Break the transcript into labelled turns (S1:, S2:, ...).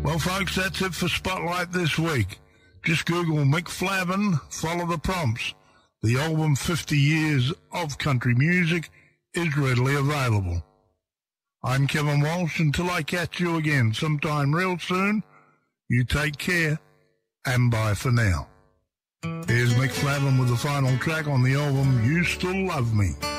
S1: Well, folks, that's it for Spotlight this week. Just Google Mick Flavin, follow the prompts. The album 50 Years of Country Music is readily available. I'm Kevin Walsh. Until I catch you again sometime real soon, you take care and bye for now. Here's Mick Flavin with the final track on the album You Still Love Me.